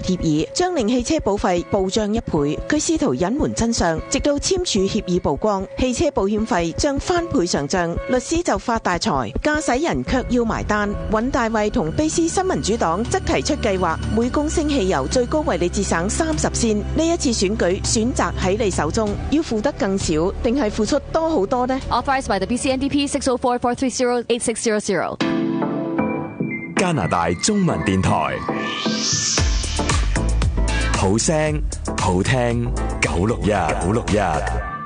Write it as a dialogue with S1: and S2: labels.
S1: 協議，將令汽車保費暴漲1倍。佢試圖隱瞞真相，直到簽署協議曝光，汽車保險費將翻倍上漲，律師就發大財，駕駛人卻要埋單。尹大衛同卑斯新民主黨則提出計劃，每公升汽油最高為你節省30仙。呢一次選舉選擇喺你手中，要付得更少，定係付出多好多呢？
S2: Authorized by the BC-NDP 604-430-8600。
S3: 加拿大中文電台，好聲好聽961。